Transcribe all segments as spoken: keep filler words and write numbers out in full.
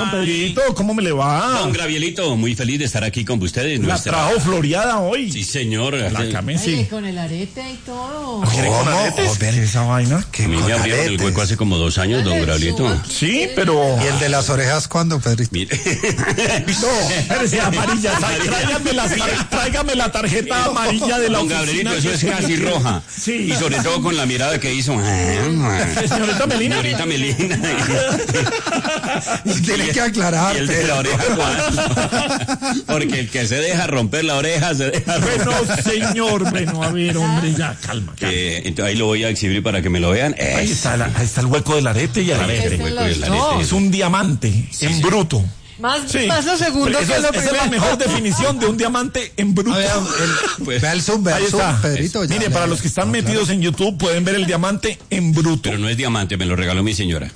don Pedrito, ¿cómo me le va? Don Gravielito, muy feliz de estar aquí con ustedes. La Nuestra... trajo floreada hoy. Sí, señor. La camé, sí. Ay, con el arete y todo. ¿Con aretes? ¿Qué es esa vaina? A mí me abrieron el hueco hace como dos años, don Gravielito. Sí, pero... ¿Y el de las orejas cuándo, Pedrito? Mire. No, espérese, amarilla. Tráigame la, tráigame la tarjeta amarilla de la Don oficina. Gabrielito, eso es casi roja. Sí. Y sobre todo con la mirada que hizo. Señorita Melina. Señorita Melina. Y tiene que aclarar. Y el de la oreja, ¿cuándo? Porque el que se deja romper la oreja se deja romper. Bueno, señor, bueno, a ver, hombre, ya, calma, calma. Eh, entonces ahí lo voy a exhibir para que me lo vean. Ahí está, la, ahí está el hueco del arete y el arete. El hueco del No, arete. Es un diamante Sí, en sí. bruto. Más, Sí. más lo segundo Eso que es, lo esa primero. es la mejor definición de un diamante en bruto. A ver, el, Pues, vea el zoom, vea Ahí el zoom, está. Pedrito. ya Mire, le- para los que están no, metidos en YouTube pueden ver el diamante en bruto. pero no es diamante, me lo regaló mi señora.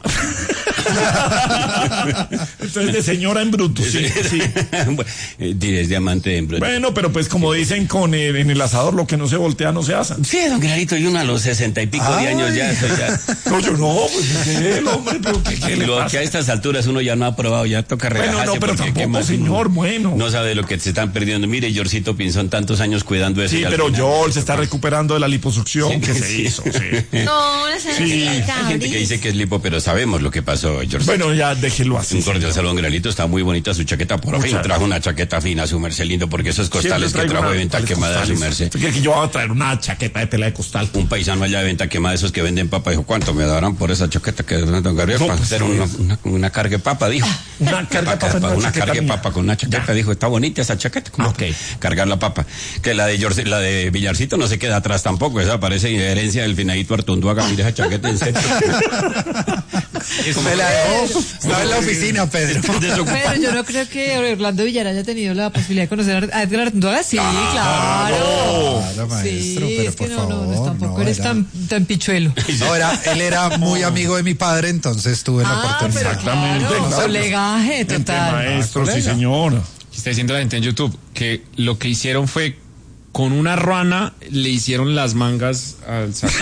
Entonces de señora en bruto, sí, sí. Es diamante en bruto. Bueno, pero pues como dicen con el, en el asador, lo que no se voltea no se asa. Sí, don Clarito, y uno a los sesenta y pico Ay. de años ya, eso ya. No, yo no, pues ¿qué, el hombre? ¿Pero qué, qué le Lo pasa? que a estas alturas uno ya no ha probado, ya toca relajarse. Bueno, no, pero porque qué tampoco, más señor, uno bueno. No sabe lo que se están perdiendo. Mire, Yorcito Pinzón, tantos años cuidando eso. Sí, y al pero final- Joel se está recuperando de la liposucción Sí, que se sí. hizo, sí. No, esa Sí. Hay gente que dice que es lipo, pero sabemos lo que pasó, Yorcito. Bueno, ya déjelo así. Un cordial saludo, don Gralito, está muy bonita su chaqueta. Por Muchas fin trajo gracias. una chaqueta fina, su merced lindo, porque esos Siempre costales que traigo trajo una- de venta tales quemada a su costales. merced. ¿Usted cree que yo voy a traer una chaqueta de tela de costal? Un paisano allá de venta quemada, esos que venden papa, dijo, ¿cuánto me darán por esa chaqueta que don Gabriel? No, Para pues, hacer sí. una, una, una carga de papa, dijo. Una carga de papa en una una chaqueta carga de mía. papa con una chaqueta, Ya. dijo, está bonita esa chaqueta. ¿Cómo? Ok. Cargar la papa. Que la de George- la de Villarcito no se queda atrás tampoco, esa parece herencia del finadito Artunduaga, mire esa chaqueta en serio. Me la dejó. Estaba en la oficina, Pedro. Pero yo no creo que Orlando Villar haya tenido la posibilidad de conocer a Edgar Artunduaga. Sí, claro. Claro, maestro, Sí, pero es que por no, no, no, favor, tampoco no, eres era- tan, tan pichuelo. No, era, él era muy amigo de mi padre, entonces tuve la Ah, oportunidad. pero Exactamente, claro, claro. colegaje Entre total. maestros, sí, colega. señor. Está diciendo la gente en YouTube que lo que hicieron fue con una rana le hicieron las mangas al saco.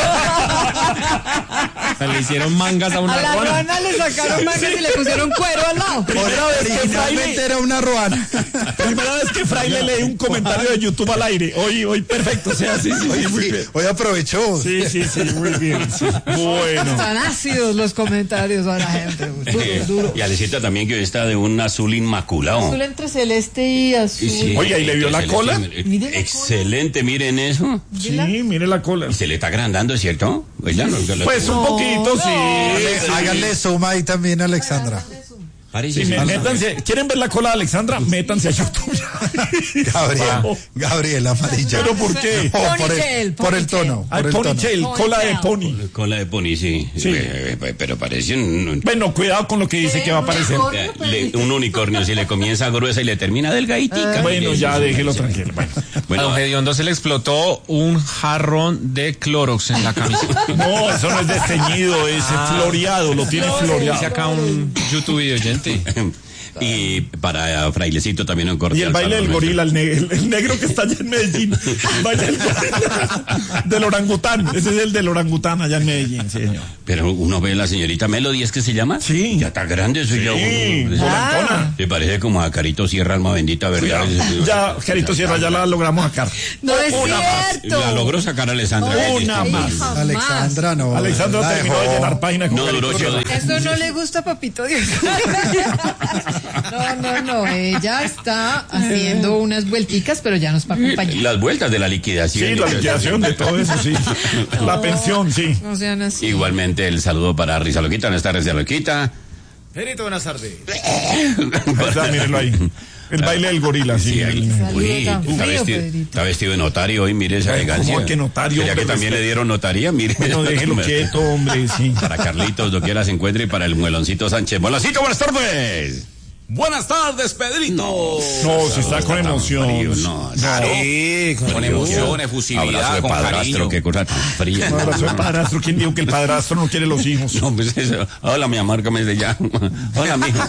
O sea, le hicieron mangas a una A la rana. rana le sacaron mangas y le pusieron cuero al lado. Primera vez que Originalmente Fraile, era una ruana. primera vez que Fraile lee un comentario de YouTube al aire. Hoy, hoy perfecto, o sea, sí, sí, sí, muy Sí, bien. hoy aprovechó. Sí, sí, sí, muy bien. Sí. Bueno. Están ácidos los comentarios a la gente. Duro, duro. Y Alecita también, que hoy está de un azul inmaculado. Azul entre celeste y azul. Y sí, Oiga, ¿y le vio la excelente, cola? mire, Mire la cola. Excelente, miren eso. Sí, mire la cola. Y se le está agrandando, ¿cierto? Oiga, no, no, Pues un No, poquito, sí. Háganle- Háganle suma ahí también, Alexandra. parece Sí, sí, me- métanse, ¿quieren ver la cola de Alexandra? Métanse a YouTube. Gabriel, Gabriel amarilla. ¿Pero por qué? Oh, por, Ponytail, el, por el ponytail. tono. Ay, Por el tono. ponytail, cola de pony. Cola de pony, sí. Sí. Eh, eh, Pero parece un, Bueno, cuidado con lo que dice que va a aparecer. Mejor. eh, le- un unicornio. Si le comienza gruesa y le termina delgaditica. Bueno, ya Eso, déjelo sí. tranquilo. Bueno. A Bueno, don Gediondo se le explotó un jarrón de Clorox en la camisa. No, eso no es desteñido, es floreado, lo tiene Dice floreado. acá un YouTube video oyente. y para Frailecito también un corte. Y el baile del gorila, el, ne- el- el negro que está allá en Medellín. El baile del gorila. Del orangután. Ese es el del orangután allá en Medellín, sí, señor. Pero uno ve a la señorita Melody, ¿es que se llama? Sí. Ya está grande, soy yo. Sí, Se volantona. parece como a Carito Sierra, alma bendita, ¿verdad? Ya, Carito Sierra, ya la logramos sacar. No es Una más. cierto. La logró sacar Alessandra. Una Sí, más. jamás. Alexandra no. Alexandra la terminó de dejó. llenar páginas con No duró Carito ocho Sierra. días. Eso no le gusta a Papito Dios. No, no, no. Ella está haciendo unas vuelticas, pero ya nos va a acompañar. Las vueltas de la liquidación. Sí, la liquidación de todo eso, sí. La pensión, sí. No sean así. Igualmente el saludo para Risa Loquita, buenas tardes, Risa Loquita. Perito, buenas tardes. Ahí está, mírenlo ahí. El baile del gorila, sí. Sí, ahí. Saludo Uy, tan está frío, vestido, Pedrito. está vestido de notario hoy, mire esa Ay, elegancia. ¿cómo que notario, Ya que hombre? también le dieron notaría, mire. Bueno, déjelo quieto, hombre, sí. Para Carlitos, lo quiera se encuentre, y para el Mueloncito Sánchez. Mueloncito, buenas tardes. Buenas tardes, Pedrito. No, si está con emoción. Frío, no, Claro. Sí, con Frío. emoción, Abrazo efusividad, de con padrastro, cariño. qué cosa tan fría. Un abrazo de padrastro. ¿Quién dijo que el padrastro no quiere los hijos? No, pues eso. Hola, mi amor, ¿cómo se llama? Hola, mijo.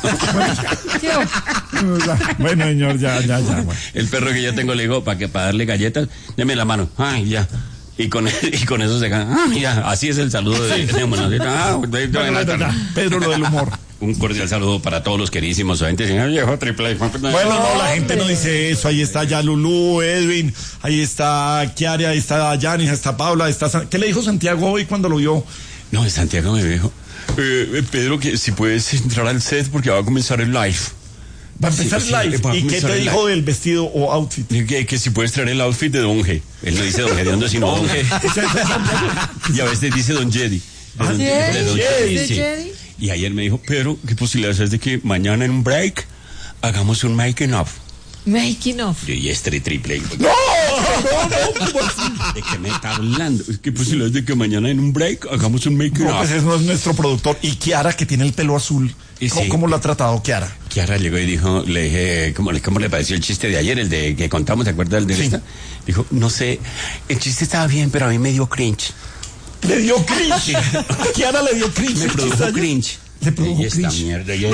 Bueno, señor, ya, ya, ya. Bueno. El perro que yo tengo le digo, para que para darle galletas, deme la mano. Ay, ya. Y con, y con eso se gana. Ah, ya. Así es el saludo de, de Mueloncito. Ah, Bueno, ya, ya. Pedro, lo del humor. Un cordial saludo para todos los queridísimos oyentes. Señor viejo triple. Bueno, no, la gente no dice eso. Ahí está ya Lulú, Edwin, ahí está Kiara, ahí está Yanis, ahí está Paula, ahí está San... ¿Qué le dijo Santiago hoy cuando lo vio? No, Santiago me dijo, eh, Pedro, que si puedes entrar al set porque va a comenzar el live. Va a empezar Sí, el live. sí, va a ¿Y qué comenzar te el dijo live. del vestido o outfit? Que, que si puedes traer el outfit de Don G. Él no dice Don Gediondo, sino Don G. Y a veces dice Don Jedi. De Don- ¿Sí? de Don Jedi, ¿De sí. Jedi? Y ayer me dijo, Pedro, ¿qué posibilidades es de que mañana en un break hagamos un making of? Making of. Yo, y este triple. No, no, no, ¿cómo así? ¿De qué me está hablando? ¿Qué posibilidades de que mañana en un break hagamos un making No, of? pues ese no es nuestro productor. Y Kiara, que tiene el pelo azul. Y ¿Cómo, sí. cómo lo ha tratado Kiara? Kiara llegó y dijo, le dije, ¿cómo, le- ¿cómo le pareció el chiste de ayer, el de que contamos, ¿te acuerdas del de Sí. esta? Dijo, no sé, el chiste estaba bien, pero a mí me dio cringe. Le dio cringe. A Kiara le dio cringe. Me el produjo chiste ayer. cringe. Le produjo Y esta cringe. mierda. Yo, No,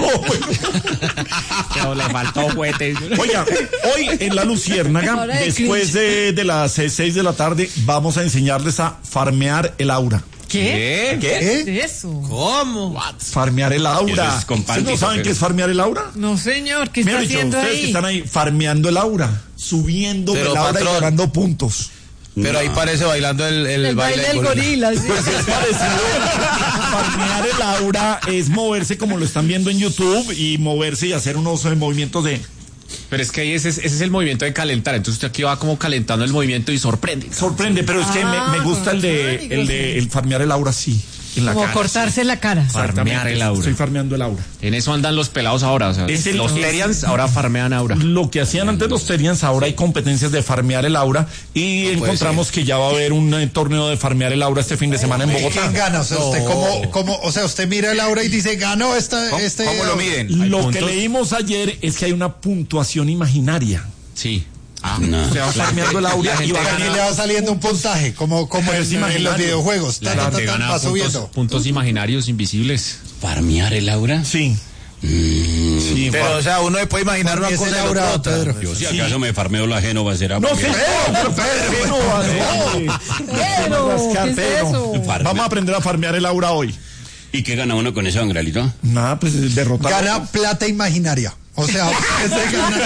Pero le faltó juguete. oiga, hoy en La Luciérnaga, Hora de después de, de las eh, seis de la tarde, vamos a enseñarles a farmear el aura. ¿Qué? ¿Qué? ¿Qué es eso? ¿Cómo? Farmear el aura. Eso es con ¿Ustedes no panties, saben ¿o qué? qué es farmear el aura? No, señor, ¿qué está Mira, dicho, haciendo ustedes que ahí? están ahí farmeando el aura, subiendo Pero, el aura patrón. y ganando puntos. Pero ahí parece bailando el, el, El baile del gorila, sí. Pues es parecido. Farmear el aura es moverse como lo están viendo en YouTube y moverse y hacer unos eh, movimientos de... Pero es que ahí ese, es- ese es el movimiento de calentar. Entonces usted aquí va como calentando el movimiento y sorprende. Sorprende, pero es que Ah, me, me gusta el de, con el de el farmear el aura, sí. En la Como cara, cortarse la cara. Farmear el aura. Estoy farmeando el aura. En eso andan los pelados ahora. O sea, Es el- los es- Terians ahora farmean aura. Lo que hacían antes los Terians, ahora hay competencias de farmear el aura y encontramos que ya va a haber un eh, torneo de farmear el aura este fin de semana en Bogotá. ¿Quién gana? O sea, usted como, como, o sea, usted mira el aura y dice, ganó esta, este. ¿Cómo lo miden? ¿Hay Lo puntos? que leímos ayer es que hay una puntuación imaginaria. Sí. No. Se va farmeando el aura y va Y le ganando. va saliendo un puntaje, como, como Pero en, es en los imaginario. videojuegos. Ta, La ta, ta, gente ta, gana va puntos, subiendo. puntos imaginarios invisibles. ¿Farmear el aura? Sí. Sí, Pero, fa- o sea, uno se puede imaginar una Farmees cosa el y la aura, otra. Pedro. Yo si acaso me farmeo la Génova será No, porque- señor, pero Pedro, no, no, Pero, rascar, ¿qué es Pedro. eso? Vamos a aprender a farmear el aura hoy. ¿Y qué gana uno con eso, Angralito? Nada, pues derrotar. Gana plata imaginaria. O sea, ese gana.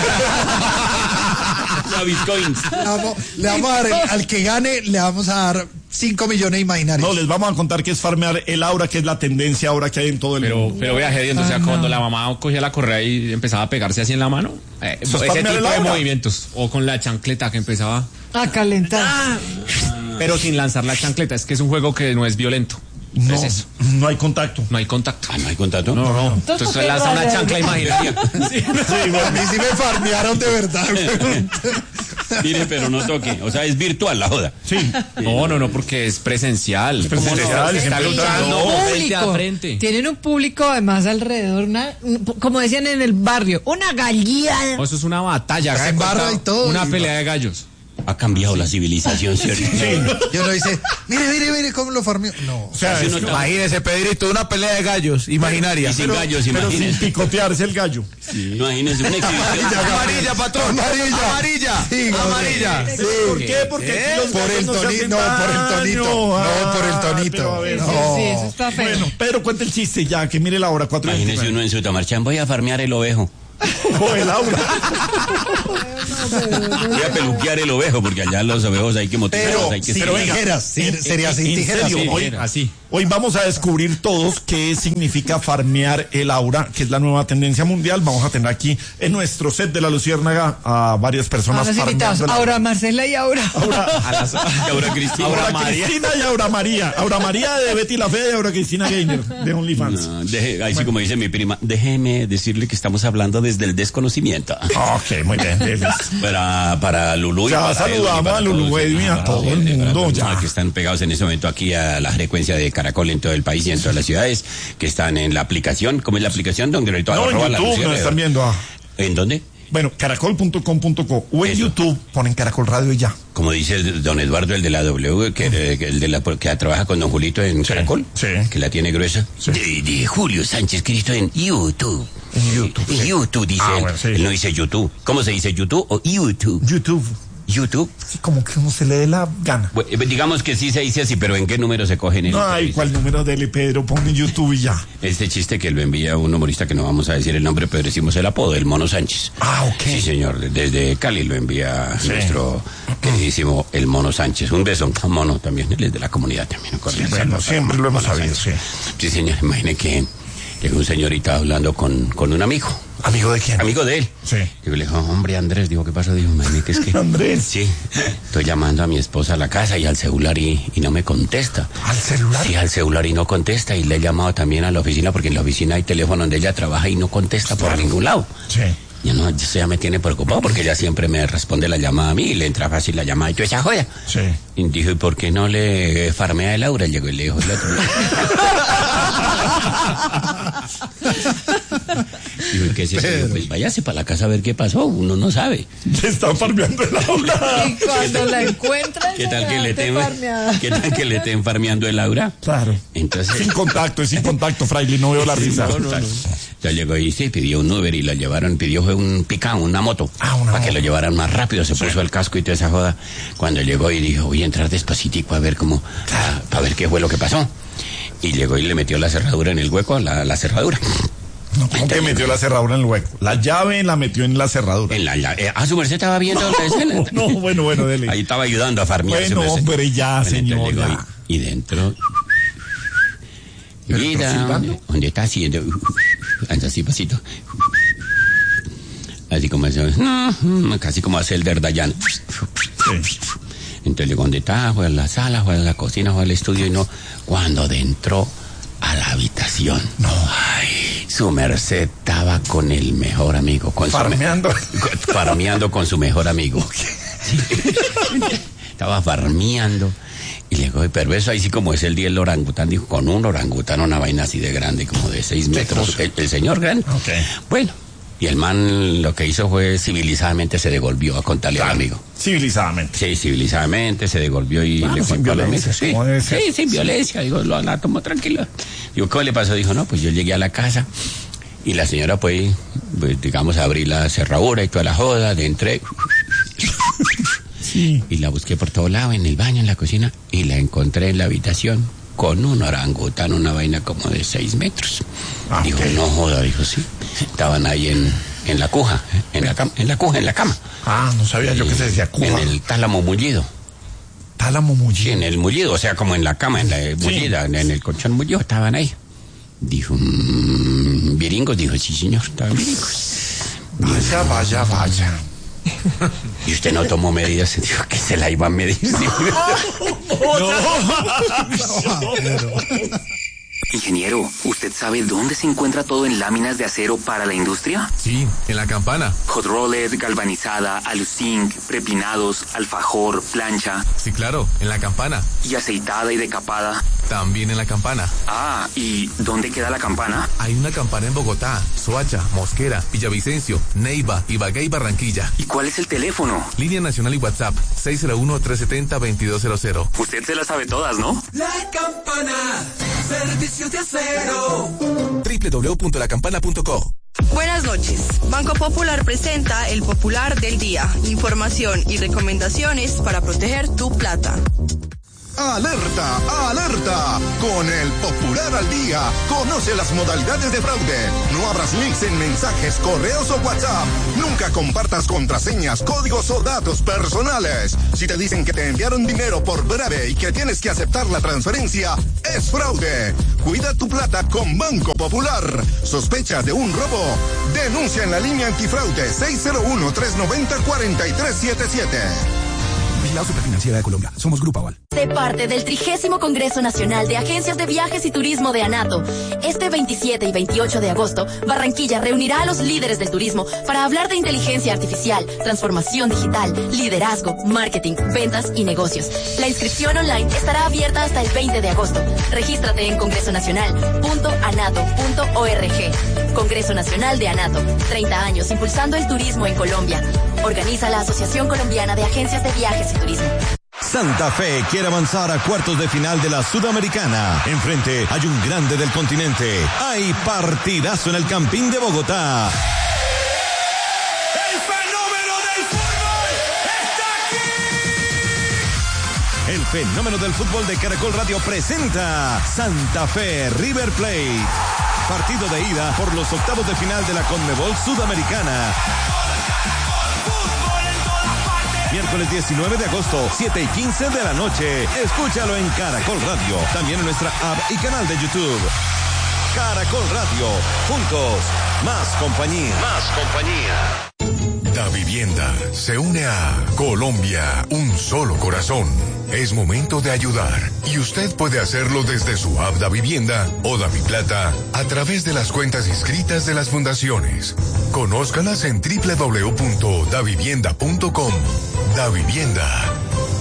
La Bitcoins. Le vamos, le vamos a dar, el- al que gane, le vamos a dar cinco millones imaginarios. No, les vamos a contar qué es farmear el aura, que es la tendencia ahora que hay en todo el Pero, mundo. pero vea, Gediendo, o sea, Ah, no. cuando la mamá cogía la correa y empezaba a pegarse así en la mano, eh, Eso es ese farmear tipo el de aura. movimientos. O con la chancleta que empezaba, A calentar. pero sin lanzar la chancleta. Es que es un juego que no es violento. No, Es eso. no hay contacto. No hay contacto. Ah, ¿no hay contacto? No, no. Entonces, Entonces ¿por qué lanza una raya? chancla imaginaria. Sí. A mí sí me farmearon de verdad. güey. Mire, pero no toque. O sea, es virtual la joda. Sí. No, no, no, porque es presencial. presencial, ¿Cómo no? siempre Está está- luchando no, frente a Público. frente. Tienen un público además alrededor, una, un- como decían en el barrio, una gallina. No, eso es una batalla. haga de Se embarra cuenta, y todo, Una y- pelea de gallos. Ha cambiado la civilización, ¿cierto? Yo no dice, mire, mire, mire cómo lo farmeó. No. O sea, Así es- no está- Imagínese, Pedrito, una pelea de gallos imaginaria. Y sin gallos, pero sin imagínese. picotearse el gallo. Imagínese una exhibición. Amarilla, patrón. Amarilla. Amarilla. Sí, Amarilla. sí. ¿Por qué? Porque ¿Eh? aquí los Por gallos el no se tonito, hacen no, por el tonito. daño. No, por el Ah, tonito. pero a ver, Sí, no. sí, eso está feo. Bueno, Pedro, cuenta el chiste ya, que mire la hora, cuatro y Imagínese veintinueve. uno en su tamarchán. Voy a farmear el ovejo. O el aura. Voy a peluquear el ovejo, porque allá los ovejos hay que motivarlos. Pero, Hay que sin pero venga, tijeras, sí, en- sería en- sin en tijeras. serio, sí. hoy, Así. hoy vamos a descubrir todos qué significa farmear el aura, que es la nueva tendencia mundial. Vamos a tener aquí en nuestro set de La Luciérnaga a varias personas Ahora farmeando invitados, el aura. ahora Marcela y ahora. A las- Y ahora Cristina. Aura Cristina y Aura María. Aura María de Betty la Fea y Aura Cristina Gainer de OnlyFans. No, deje- así como dice mi prima, déjeme decirle que estamos hablando desde el desconocimiento. Ok, muy bien. Davis. Para, para Lulú y Ya para saludamos Edwin y para a Lulú, todos, Edwin, a para todo todos, el para mundo, todos, ya. que están pegados en ese momento aquí a la frecuencia de Caracol en todo el país y en todas las ciudades, que están en la aplicación. ¿Cómo es la aplicación? Don Guerrero, No, en arroba la YouTube Luciérnaga. nos están viendo. ah. ¿En dónde? Bueno, caracol punto com punto co o en Eso. YouTube ponen Caracol Radio y ya. Como dice el don Eduardo, el de la W, que, eh, que el de la, que trabaja con don Julito en Caracol, sí. que la tiene gruesa. Sí. De, de Julio Sánchez Cristo en YouTube. En YouTube, En sí. YouTube dice Ah, él. bueno, sí. Él no dice YouTube. ¿Cómo se dice YouTube o YouTube? YouTube. YouTube. Sí, como que uno se le dé la gana. Bueno, digamos que sí se dice así, pero ¿en qué número se cogen el? No, ay, ¿cuál número? Dele, Pedro, ponle en YouTube y ya. Este chiste que lo envía un humorista que no vamos a decir el nombre, pero decimos el apodo, el Mono Sánchez. Ah, ok. Sí, señor, desde Cali lo envía sí. nuestro queridísimo el Mono Sánchez. Un beso a Mono también, él es de la comunidad también. ¿No? Sí, bueno, siempre lo hemos sabido, sí. Sí, señor, imagine que llegó un señorita hablando con, con un amigo. ¿Amigo de quién? Amigo de él. Sí. Y le dijo, hombre, Andrés, digo, ¿qué pasó? Dijo, imagínate que es que... Andrés. Sí, estoy llamando a mi esposa a la casa y al celular y, y no me contesta. ¿Al celular? Sí, al celular y no contesta. Y le he llamado también a la oficina porque en la oficina hay teléfono donde ella trabaja y no contesta por ningún lado. Sí. Ya no, eso ya me tiene preocupado porque ella siempre me responde la llamada a mí y le entra fácil la llamada y toda esa joya. Sí. Y dijo, ¿y por qué no le farmea el Laura? Llegó y le dijo el otro. Digo, ¿qué es eso? Digo, pues váyase para la casa a ver qué pasó, uno no sabe. Le están farmeando el Laura. Y cuando la encuentran, ¿Qué tal que le estén, farmeada. ¿qué tal que le estén farmeando el Laura? Claro. Entonces, Sin contacto, es sin contacto, fraile, no veo la risa. No, no, no. Ya llegó y sí, pidió un Uber y la llevaron, pidió fue un picán, una moto, ah, una para moto. que lo llevaran más rápido, se sí. puso el casco y toda esa joda. Cuando llegó y dijo, voy a entrar despacitico a ver cómo, claro. para ver qué fue lo que pasó. Y llegó y le metió la cerradura en el hueco, la, la cerradura. No, ¿cómo que metió la cerradura en el hueco? La llave la metió en la cerradura. En la llave. Ah, su merced estaba viendo no, la escena. No, bueno, bueno, dele. Ahí estaba ayudando a farmear. Bueno, hombre, ya, bueno, señor. Ya. Y, y dentro. Mira, ¿dónde está haciendo? Anda así, pasito. Así como eso. Casi como hace el Derdayan. Sí. Entonces, ¿dónde está? Fue a la sala, fue a la cocina, fue al estudio y no. Cuando entró a la habitación. No. Ay, su merced estaba con el mejor amigo. Con farmeando. Su, farmeando con su mejor amigo. Sí. Estaba farmeando. Y le digo, pero eso ahí sí como es el día del orangután, dijo, con un orangután, una vaina así de grande, como de seis metros, el, el señor grande. Okay. Bueno, y el man lo que hizo fue civilizadamente se devolvió a contarle claro. al amigo. Civilizadamente. Sí, civilizadamente se devolvió y claro, le contó al amigo. Sí, sí, sin violencia, digo, lo la tomó tranquilo. Digo, ¿qué le pasó? Dijo, no, pues yo llegué a la casa y la señora pues, pues digamos, abrí la cerradura y toda la joda, le entré. Sí. Y la busqué por todo lado, en el baño, en la cocina, y la encontré en la habitación con un orangután, una vaina como de seis metros. Ah, dijo, okay. no joda, dijo, sí. Estaban ahí en, en la cuja, en la cama, en la cuja, en la cama. Ah, no sabía yo que se decía cuja. En el tálamo mullido. Tálamo mullido. Sí, en el mullido, o sea, como en la cama, en la mullida, sí. en el colchón mullido, estaban ahí. Dijo, mmm, viringos, dijo, sí señor, estaban viringos. Vaya, vaya, vaya. Y usted no tomó medidas, dijo que se la iba a medir. No, Ingeniero, ¿usted sabe dónde se encuentra todo en láminas de acero para la industria? Sí, en la campana. Hot rolled, galvanizada, aluzinc, prepinados, alfajor, plancha. Sí, claro, en la campana. ¿Y aceitada y decapada? También en la campana. Ah, ¿y dónde queda la campana? Hay una campana en Bogotá, Soacha, Mosquera, Villavicencio, Neiva, Ibagué y Barranquilla. ¿Y cuál es el teléfono? Línea nacional y WhatsApp, seis cero uno, tres siete cero, dos dos cero cero. Usted se las sabe todas, ¿no? La Campana, servicios de acero. doble u doble u doble u punto la campana punto co. Buenas noches. Banco Popular presenta el Popular del Día. Información y recomendaciones para proteger tu plata. ¡Alerta! ¡Alerta! Con el Popular al Día, conoce las modalidades de fraude. No abras links en mensajes, correos o WhatsApp. Nunca compartas contraseñas, códigos o datos personales. Si te dicen que te enviaron dinero por breve y que tienes que aceptar la transferencia, es fraude. Cuida tu plata con Banco Popular. ¿Sospechas de un robo? Denuncia en la línea antifraude seis cero uno, tres nueve cero, cuatro tres siete siete. La Superfinanciera de Colombia. Somos Grupo Aval. De parte del trigésimo Congreso Nacional de Agencias de Viajes y Turismo de ANATO, este veintisiete y veintiocho de agosto, Barranquilla reunirá a los líderes del turismo para hablar de inteligencia artificial, transformación digital, liderazgo, marketing, ventas y negocios. La inscripción online estará abierta hasta el veinte de agosto. Regístrate en congreso nacional punto anato punto org. Congreso Nacional de ANATO. treinta años impulsando el turismo en Colombia. Organiza la Asociación Colombiana de Agencias de Viajes y Turismo. Santa Fe quiere avanzar a cuartos de final de la Sudamericana. Enfrente hay un grande del continente. Hay partidazo en el Campín de Bogotá. El fenómeno del fútbol está aquí. fenómeno del fútbol de Caracol Radio presenta Santa Fe River Plate. Partido de ida por los octavos de final de la Conmebol Sudamericana. Miércoles diecinueve de agosto, siete y quince de la noche. Escúchalo en Caracol Radio. También en nuestra app y canal de YouTube. Caracol Radio. Juntos. Más compañía. Más compañía. Da Vivienda se une a Colombia, un solo corazón. Es momento de ayudar y usted puede hacerlo desde su app Da Vivienda o DaViplata a través de las cuentas inscritas de las fundaciones. Conózcalas en doble u doble u doble u punto da vivienda punto com. Da Vivienda.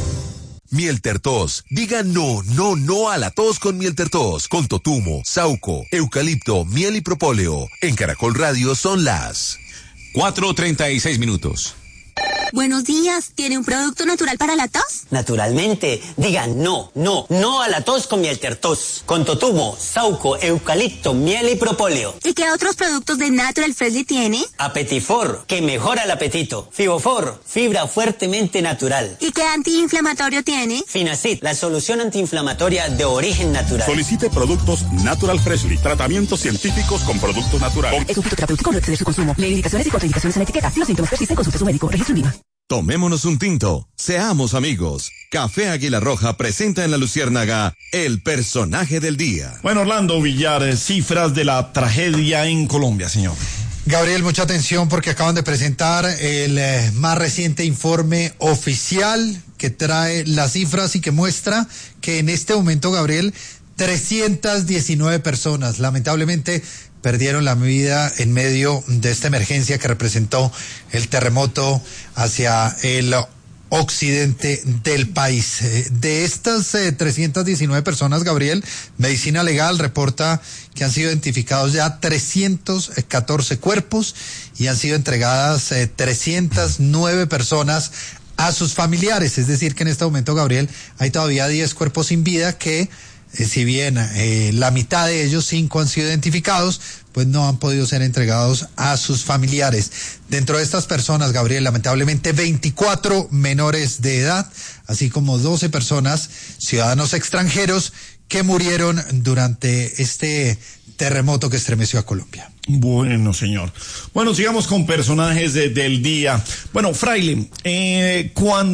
Miel Tertos. Diga no, no, no a la tos con Miel Tertos. Con totumo, sauco, eucalipto, miel y propóleo. En Caracol Radio son las cuatro treinta y seis minutos. Buenos días, ¿tiene un producto natural para la tos? Naturalmente, digan no, no, no a la tos con Miel Tertos, con totumo, sauco, eucalipto, miel y propóleo. ¿Y qué otros productos de Natural Freshly tiene? Apetifor, que mejora el apetito. Fibofor, fibra fuertemente natural. ¿Y qué antiinflamatorio tiene? Finacid, la solución antiinflamatoria de origen natural. Solicite productos Natural Freshly, tratamientos científicos con productos naturales. Es un fitoterapéutico, no exceder su consumo. Lee indicaciones y contraindicaciones en la etiqueta. Si los síntomas persisten, consulte a su médico. Registro en IVA. Tomémonos un tinto, seamos amigos. Café Águila Roja presenta en La Luciérnaga el personaje del día. Bueno, Orlando Villar, cifras de la tragedia en Colombia, señor. Gabriel, mucha atención porque acaban de presentar el eh, más reciente informe oficial que trae las cifras y que muestra que en este momento, Gabriel, trescientas diecinueve personas, lamentablemente, perdieron la vida en medio de esta emergencia que representó el terremoto hacia el occidente del país. De estas eh, trescientas diecinueve personas, Gabriel, Medicina Legal reporta que han sido identificados ya trescientos catorce cuerpos y han sido entregadas eh, trescientas nueve personas a sus familiares. Es decir, que en este momento, Gabriel, hay todavía diez cuerpos sin vida que Eh, si bien eh, la mitad de ellos, cinco, han sido identificados, pues no han podido ser entregados a sus familiares. Dentro de estas personas, Gabriel, lamentablemente veinticuatro menores de edad, así como doce personas, ciudadanos extranjeros, que murieron durante este terremoto que estremeció a Colombia. Bueno, señor. Bueno, sigamos con personajes de, del día. Bueno, Fraile, eh,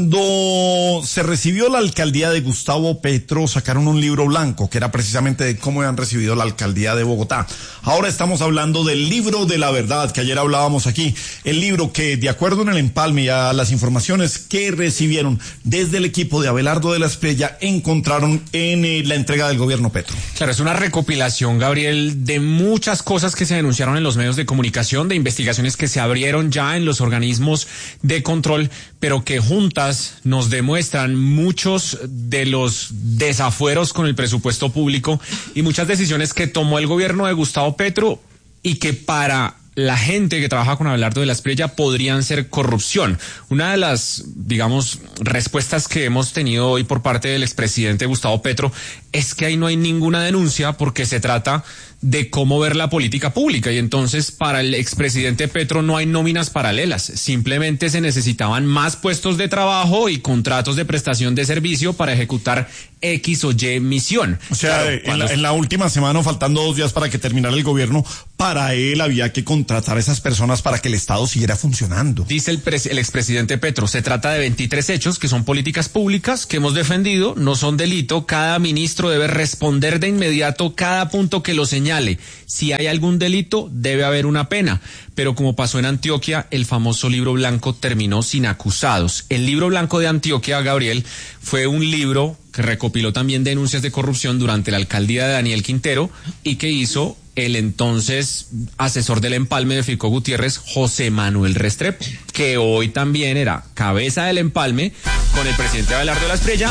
cuando se recibió la alcaldía de Gustavo Petro, sacaron un libro blanco, que era precisamente de cómo habían recibido la alcaldía de Bogotá. Ahora estamos hablando del libro de la verdad, que ayer hablábamos aquí. El libro que, de acuerdo en el empalme y a las informaciones que recibieron desde el equipo de Abelardo de la Espriella, encontraron en eh, la entrega del gobierno Petro. Claro, es una recopilación, Gabriel, de muchas cosas que se denunciaron en los medios de comunicación, de investigaciones que se abrieron ya en los organismos de control, pero que juntas nos demuestran muchos de los desafueros con el presupuesto público y muchas decisiones que tomó el gobierno de Gustavo Petro y que para la gente que trabaja con Abelardo de la Espriella podrían ser corrupción. Una de las, digamos, respuestas que hemos tenido hoy por parte del expresidente Gustavo Petro es que ahí no hay ninguna denuncia porque se trata de cómo ver la política pública y entonces para el expresidente Petro no hay nóminas paralelas, simplemente se necesitaban más puestos de trabajo y contratos de prestación de servicio para ejecutar X o Y misión. O sea, claro, en, la, en la última semana, faltando dos días para que terminara el gobierno, para él había que contratar a esas personas para que el Estado siguiera funcionando. Dice el, pres, el expresidente Petro, se trata de veintitrés hechos que son políticas públicas que hemos defendido, no son delito, cada ministro debe responder de inmediato cada punto que lo señale. Si hay algún delito, debe haber una pena. Pero como pasó en Antioquia, el famoso libro blanco terminó sin acusados. El libro blanco de Antioquia, Gabriel, fue un libro que recopiló también denuncias de corrupción durante la alcaldía de Daniel Quintero y que hizo el entonces asesor del empalme de Fico Gutiérrez, José Manuel Restrepo, que hoy también era cabeza del empalme con el presidente Abelardo de la Espriella.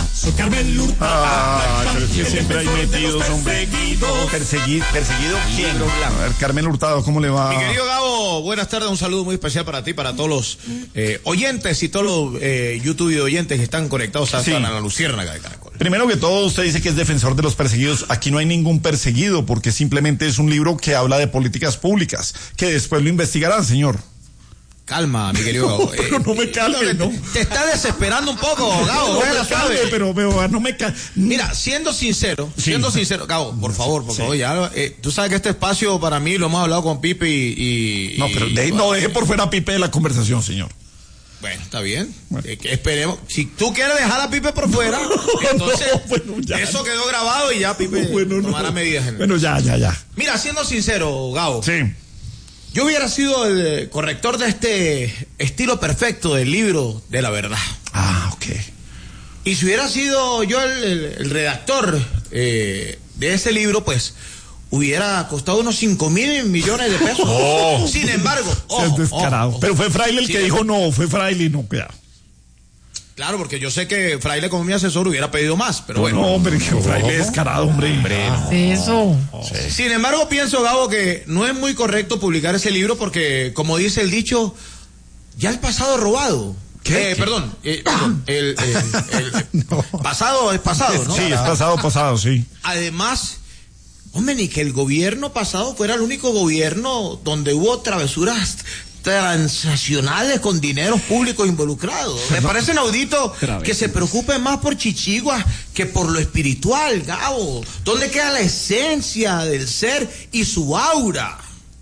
Ah, pero es que siempre hay metidos, hombre. Perseguido, perseguido, ¿quién? A ver, Carmen Hurtado, ¿cómo le va? Mi querido Gabo, buenas tardes, un saludo muy especial para ti, para todos los eh, oyentes y todos los eh, YouTube y oyentes que están conectados hasta sí. La Luciérnaga de Caracol. Primero que todo, usted dice que es defensor de los perseguidos. Aquí no hay ningún perseguido, porque simplemente es un libro que habla de políticas públicas, que después lo investigarán, señor. Calma, mi querido Gabo. Pero no me calme, ¿no? Te está desesperando un poco, Gabo. No me calme, pero, pero no me calme. Mira, siendo sincero, sí. siendo sincero, Gabo, por favor, por sí. favor, ya, eh, tú sabes que este espacio para mí lo hemos hablado con Pipe y... y no, pero de, y, no deje por fuera a Pipe de la conversación, señor. Bueno, está bien. Bueno. Eh, esperemos. Si tú quieres dejar a Pipe por fuera, entonces no, bueno, ya, eso quedó grabado y ya Pipe bueno, tomará no. medidas. En bueno, ya, ya, ya. Mira, siendo sincero, Gabo. Sí. Yo hubiera sido el corrector de este estilo perfecto del libro de la verdad. Ah, ok. Y si hubiera sido yo el, el, el redactor eh, de ese libro, pues hubiera costado unos cinco mil millones de pesos. Oh. Sin embargo, oh, es descarado. Oh, oh. Pero fue Fraile el que dijo embargo, no, fue Fraile y no, cuidado. Claro, porque yo sé que Fraile como mi asesor hubiera pedido más, pero bueno. No, hombre, que Fraile es descarado, hombre. hombre no. Eso. Sí. Sin embargo, pienso, Gabo, que no es muy correcto publicar ese libro porque, como dice el dicho, ya el pasado robado. ¿Qué? Eh, perdón, eh, perdón, el, el, el, el no. pasado es pasado, ¿no? Sí, es pasado, pasado, sí. Además, hombre, ni que el gobierno pasado fuera el único gobierno donde hubo travesuras transnacionales con dineros públicos involucrados. Me parece inaudito que se preocupe más por chichiguas que por lo espiritual, Gabo. ¿Dónde queda la esencia del ser y su aura?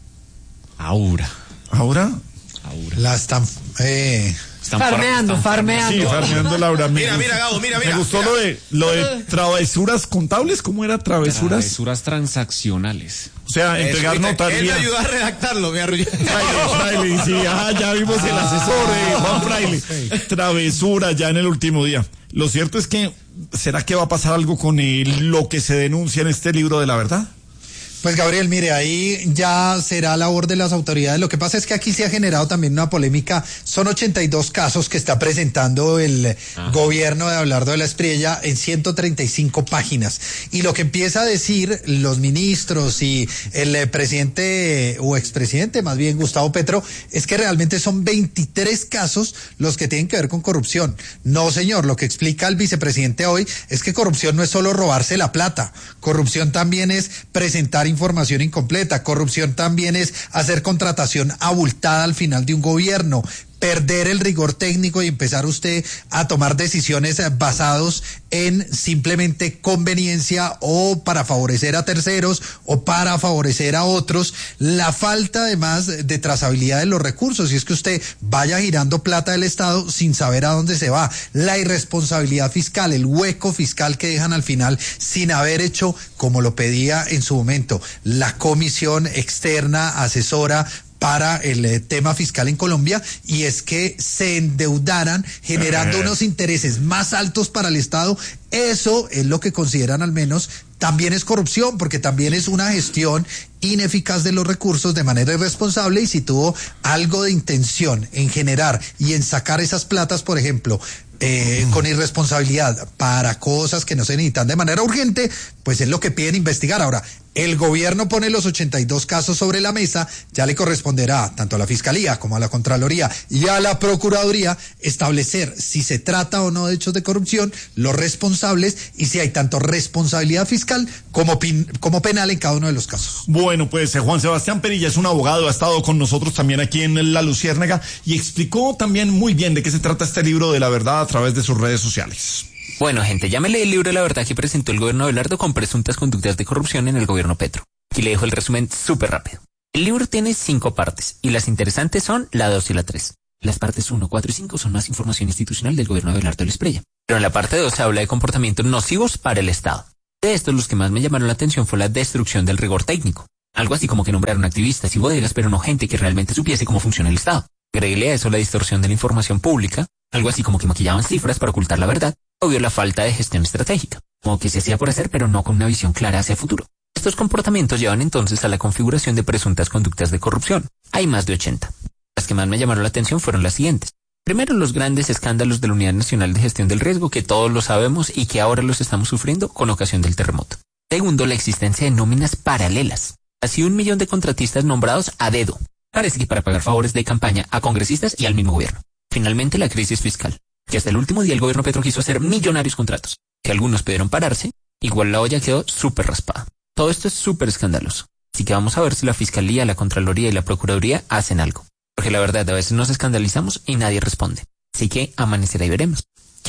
Aura. ¿Aura? Aura. La están... Eh... Están farmeando, están farmeando. Sí, farmeando Laura. Mira, mira, Gabo, mira, mira. Me gustó mira. lo de lo de travesuras contables, ¿cómo era travesuras? Travesuras transaccionales. O sea, entregar Eso, notaría. Él me ayudó a redactarlo, me arrulló. Fraile, Fraile, sí, ah, ya vimos el asesor de Juan Fraile. Travesura ya en el último día. Lo cierto es que, ¿será que va a pasar algo con el, lo que se denuncia en este libro de la verdad? Pues Gabriel, mire, ahí ya será labor de las autoridades. Lo que pasa es que aquí se ha generado también una polémica. Son ochenta y dos casos que está presentando el Ajá. gobierno de Abelardo de la Espriella en ciento treinta y cinco páginas. Y lo que empieza a decir los ministros y el presidente o expresidente, más bien Gustavo Petro, es que realmente son veintitrés casos los que tienen que ver con corrupción. No, señor, lo que explica el vicepresidente hoy es que corrupción no es solo robarse la plata. Corrupción también es presentar información incompleta. Corrupción también es hacer contratación abultada al final de un gobierno, perder el rigor técnico y empezar usted a tomar decisiones basados en simplemente conveniencia o para favorecer a terceros o para favorecer a otros. La falta además de trazabilidad de los recursos, y es que usted vaya girando plata del Estado sin saber a dónde se va. La irresponsabilidad fiscal, el hueco fiscal que dejan al final sin haber hecho, como lo pedía en su momento, la comisión externa asesora para el eh, tema fiscal en Colombia, y es que se endeudaran generando eh. unos intereses más altos para el Estado. Eso es lo que consideran al menos también es corrupción, porque también es una gestión ineficaz de los recursos de manera irresponsable, y si tuvo algo de intención en generar y en sacar esas platas, por ejemplo, Eh, con irresponsabilidad para cosas que no se necesitan de manera urgente, pues es lo que piden investigar. Ahora, el gobierno pone los ochenta y dos casos sobre la mesa, ya le corresponderá tanto a la Fiscalía como a la Contraloría y a la Procuraduría establecer si se trata o no de hechos de corrupción, los responsables y si hay tanto responsabilidad fiscal como, pin, como penal en cada uno de los casos. Bueno, pues eh, Juan Sebastián Perilla es un abogado, ha estado con nosotros también aquí en La Luciérnaga y explicó también muy bien de qué se trata este libro de la verdad a través de sus redes sociales. Bueno, gente, ya me leí el libro de la verdad que presentó el gobierno de Abelardo con presuntas conductas de corrupción en el gobierno Petro. Aquí le dejo el resumen súper rápido. El libro tiene cinco partes y las interesantes son la dos y la tres. Las partes uno, cuatro y cinco son más información institucional del gobierno de Abelardo de la Espriella. Pero en la parte dos se habla de comportamientos nocivos para el Estado. De estos, los que más me llamaron la atención fue la destrucción del rigor técnico. Algo así como que nombraron activistas y bodegas, pero no gente que realmente supiese cómo funciona el Estado. Agréguele a eso la distorsión de la información pública, algo así como que maquillaban cifras para ocultar la verdad, obvio la falta de gestión estratégica, como que se hacía por hacer pero no con una visión clara hacia el futuro. Estos comportamientos llevan entonces a la configuración de presuntas conductas de corrupción. Hay más de ochenta. Las que más me llamaron la atención fueron las siguientes. Primero, los grandes escándalos de la Unidad Nacional de Gestión del Riesgo, que todos lo sabemos y que ahora los estamos sufriendo con ocasión del terremoto. Segundo, la existencia de nóminas paralelas. Así un millón de contratistas nombrados a dedo. Parece que para pagar favores de campaña a congresistas y al mismo gobierno. Finalmente, la crisis fiscal, que hasta el último día el gobierno Petro quiso hacer millonarios contratos, que algunos pidieron pararse, igual la olla quedó súper raspada. Todo esto es súper escandaloso. Así que vamos a ver si la Fiscalía, la Contraloría y la Procuraduría hacen algo. Porque la verdad, a veces nos escandalizamos y nadie responde. Así que amanecerá y veremos.